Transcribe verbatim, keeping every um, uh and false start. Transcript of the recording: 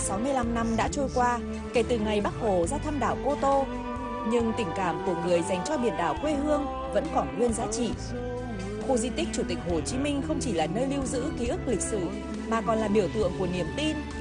sáu mươi lăm năm đã trôi qua kể từ ngày Bác Hồ ra thăm đảo Cô Tô, nhưng tình cảm của người dành cho biển đảo quê hương vẫn còn nguyên giá trị. Khu di tích Chủ tịch Hồ Chí Minh không chỉ là nơi lưu giữ ký ức lịch sử, mà còn là biểu tượng của niềm tin,